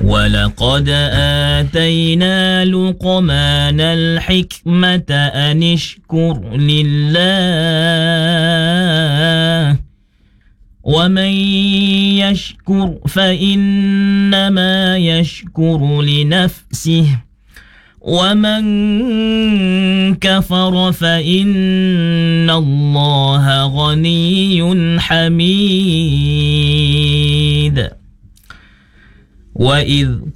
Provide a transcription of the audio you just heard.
ولقد آتينا لقمان الحكمة أن اشكر لله ومن يشكر فإنما يشكر لنفسه ومن كفر فإن الله غني حميد. وإذ